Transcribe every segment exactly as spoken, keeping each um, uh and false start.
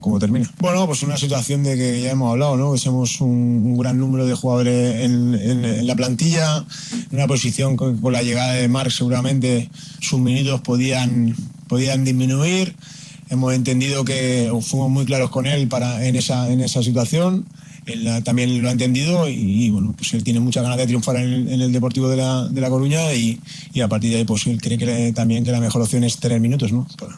cómo termina. Bueno, pues una situación de que ya hemos hablado, ¿no? Que somos un, un gran número de jugadores en, en, en la plantilla, en una posición con, con la llegada de Marc seguramente sus minutos podían, podían disminuir. Hemos entendido que fuimos muy claros con él para, en, esa, en esa situación. Él también lo ha entendido y, y bueno, pues él tiene muchas ganas de triunfar en el, en el Deportivo de La, de la Coruña y, y a partir de ahí pues él cree que le, también que la mejor opción es tener minutos, ¿no? Para...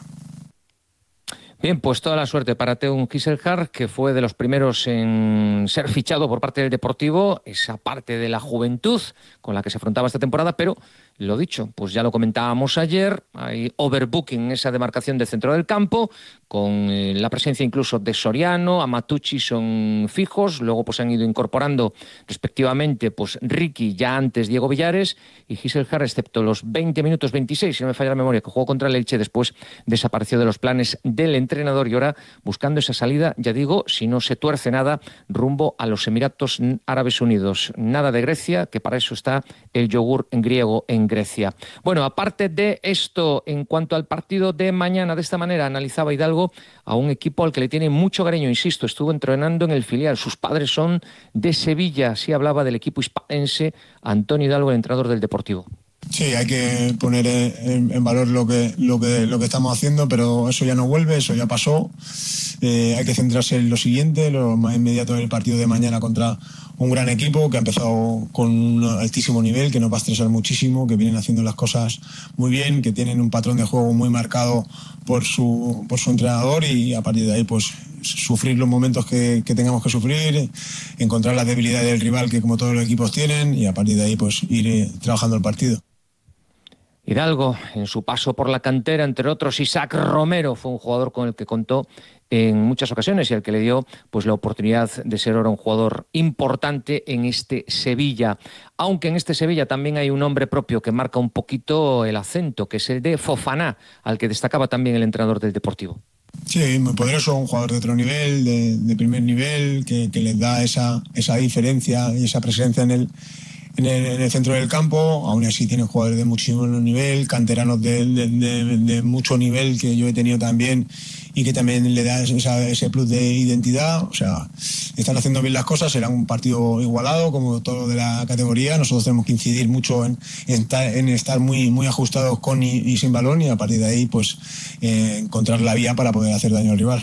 Bien, pues toda la suerte para Teun Gisselhard, que fue de los primeros en ser fichado por parte del Deportivo, esa parte de la juventud con la que se afrontaba esta temporada, pero lo dicho, pues ya lo comentábamos ayer, hay overbooking en esa demarcación del centro del campo, con eh, la presencia incluso de Soriano, Amatucci son fijos, luego pues han ido incorporando respectivamente pues Ricky, ya antes Diego Villares, y Gisselhard, excepto los veinte minutos, veintiséis, si no me falla la memoria, que jugó contra el Elche, después desapareció de los planes del entrenador y ahora buscando esa salida, ya digo, si no se tuerce nada, rumbo a los Emiratos Árabes Unidos. Nada de Grecia, que para eso está el yogur en griego en Grecia. Bueno, aparte de esto, en cuanto al partido de mañana, de esta manera analizaba Hidalgo a un equipo al que le tiene mucho cariño, insisto, estuvo entrenando en el filial, sus padres son de Sevilla, así hablaba del equipo hispalense Antonio Hidalgo, el entrenador del Deportivo. Sí, hay que poner en, en valor lo que, lo, que, lo que estamos haciendo, pero eso ya no vuelve, eso ya pasó. Eh, hay que centrarse en lo siguiente, lo más inmediato del partido de mañana contra un gran equipo que ha empezado con un altísimo nivel, que nos va a estresar muchísimo, que vienen haciendo las cosas muy bien, que tienen un patrón de juego muy marcado por su, por su entrenador y a partir de ahí pues sufrir los momentos que, que tengamos que sufrir, encontrar las debilidades del rival que como todos los equipos tienen y a partir de ahí pues ir eh, trabajando el partido. Hidalgo, en su paso por la cantera, entre otros, Isaac Romero fue un jugador con el que contó en muchas ocasiones y al que le dio pues la oportunidad de ser ahora un jugador importante en este Sevilla. Aunque en este Sevilla también hay un nombre propio que marca un poquito el acento, que es el de Fofana, al que destacaba también el entrenador del Deportivo. Sí, muy poderoso, un jugador de otro nivel, de, de primer nivel, que, que les da esa, esa diferencia y esa presencia en el En el, en el centro del campo. Aún así tienen jugadores de muchísimo nivel, canteranos de, de, de, de mucho nivel que yo he tenido también y que también le da esa, ese plus de identidad. O sea, están haciendo bien las cosas, será un partido igualado como todo de la categoría. Nosotros tenemos que incidir mucho en, en, estar, en estar muy, muy ajustados con y, y sin balón y a partir de ahí pues eh, encontrar la vía para poder hacer daño al rival.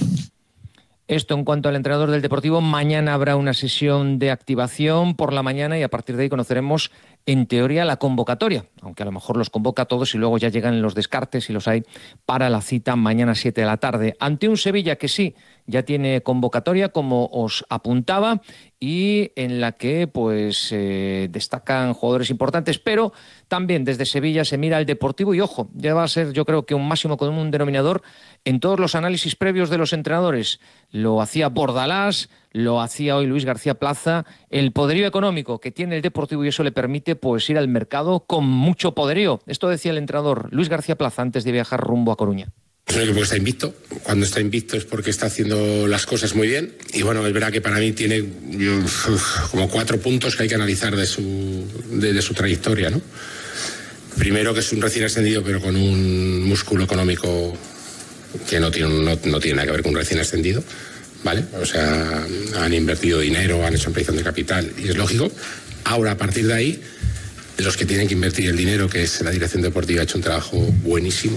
Esto en cuanto al entrenador del Deportivo. Mañana habrá una sesión de activación por la mañana y a partir de ahí conoceremos en teoría la convocatoria, aunque a lo mejor los convoca a todos y luego ya llegan los descartes si los hay para la cita mañana siete de la tarde. Ante un Sevilla que sí, ya tiene convocatoria como os apuntaba y en la que pues eh, destacan jugadores importantes, pero también desde Sevilla se mira al Deportivo y ojo, ya va a ser yo creo que un máximo común denominador en todos los análisis previos de los entrenadores. Lo hacía Bordalás, lo hacía hoy Luis García Plaza, el poderío económico que tiene el Deportivo y eso le permite pues ir al mercado con mucho poderío. Esto decía el entrenador Luis García Plaza antes de viajar rumbo a Coruña. Es un equipo que está invicto. Cuando está invicto es porque está haciendo las cosas muy bien. Y bueno, es verdad que para mí tiene uf, como cuatro puntos que hay que analizar de su, de, de su trayectoria, ¿no? Primero, que es un recién ascendido, pero con un músculo económico que no tiene, no, no tiene nada que ver con un recién ascendido, ¿vale? O sea, han invertido dinero, han hecho ampliación de capital y es lógico. Ahora, a partir de ahí, los que tienen que invertir el dinero, que es la dirección deportiva, ha hecho un trabajo buenísimo.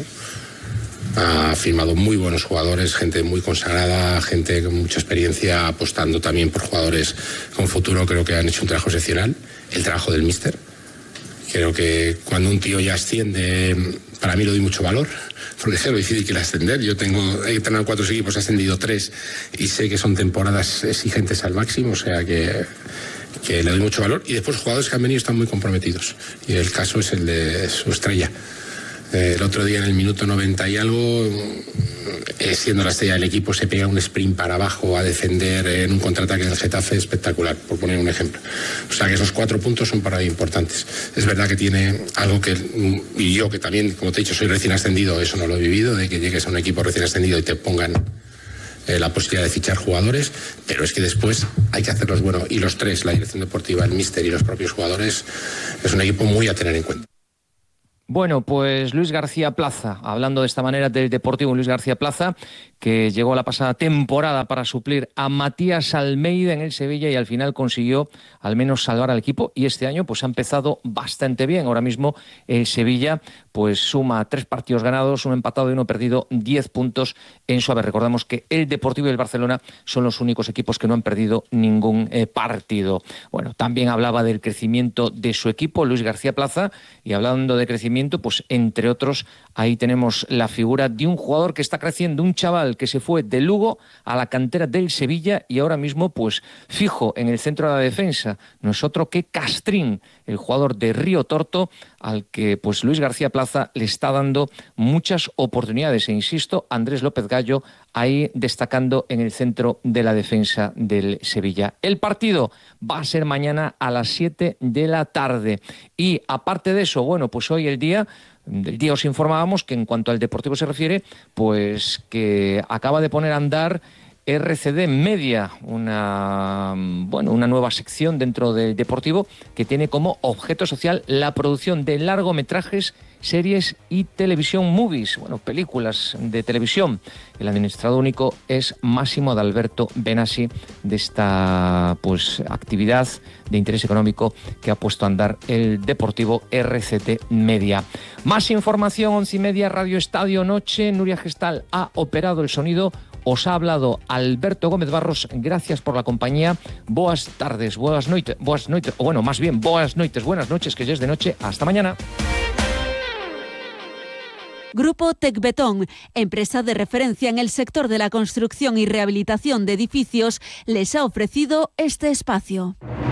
Ha firmado muy buenos jugadores, gente muy consagrada, gente con mucha experiencia, apostando también por jugadores con futuro. Creo que han hecho un trabajo excepcional. El trabajo del míster. Creo que cuando un tío ya asciende, para mí lo doy mucho valor, porque sé lo difícil que es ascender. Yo tengo, he entrenado cuatro equipos, he ascendido tres y sé que son temporadas exigentes al máximo, o sea que, que le doy mucho valor. Y después jugadores que han venido están muy comprometidos. Y el caso es el de su estrella. El otro día en el minuto noventa y algo, eh, siendo la estrella del equipo, se pega un sprint para abajo a defender en un contraataque del Getafe espectacular, por poner un ejemplo. O sea que esos cuatro puntos son para mí importantes. Es verdad que tiene algo que, y yo que también, como te he dicho, soy recién ascendido, eso no lo he vivido, de que llegues a un equipo recién ascendido y te pongan eh, la posibilidad de fichar jugadores, pero es que después hay que hacerlos bueno. Y los tres, la dirección deportiva, el míster y los propios jugadores, es un equipo muy a tener en cuenta. Bueno, pues Luis García Plaza, hablando de esta manera del Deportivo Luis García Plaza, que llegó la pasada temporada para suplir a Matías Almeida en el Sevilla y al final consiguió al menos salvar al equipo, y este año pues ha empezado bastante bien. Ahora mismo el Sevilla pues suma tres partidos ganados, uno empatado y uno perdido, diez puntos en su haber. Recordamos que el Deportivo y el Barcelona son los únicos equipos que no han perdido ningún eh, partido. Bueno, también hablaba del crecimiento de su equipo Luis García Plaza, y hablando de crecimiento, pues entre otros ahí tenemos la figura de un jugador que está creciendo, un chaval que se fue de Lugo a la cantera del Sevilla y ahora mismo pues fijo en el centro de la defensa. No es otro que Castrín, el jugador de Río Torto, al que pues Luis García Plaza le está dando muchas oportunidades, e insisto, Andrés López Gallo ahí destacando en el centro de la defensa del Sevilla. El partido va a ser mañana a las siete de la tarde, y aparte de eso, bueno, pues hoy el día del día os informábamos que en cuanto al Deportivo se refiere, pues que acaba de poner a andar R C D Media, una, bueno, una nueva sección dentro del Deportivo que tiene como objeto social la producción de largometrajes, series y televisión movies, bueno, películas de televisión. El administrador único es Máximo Adalberto Benassi, de esta pues actividad de interés económico que ha puesto a andar el Deportivo R C D Media. Más información, once y media, Radio Estadio Noche. Nuria Gestal ha operado el sonido. Os ha hablado Alberto Gómez Barros. Gracias por la compañía. Boas tardes, buenas noites, buenas noites, o bueno, más bien, boas noites, buenas noches, que ya es de noche. Hasta mañana. Grupo Tecbetón, empresa de referencia en el sector de la construcción y rehabilitación de edificios, les ha ofrecido este espacio.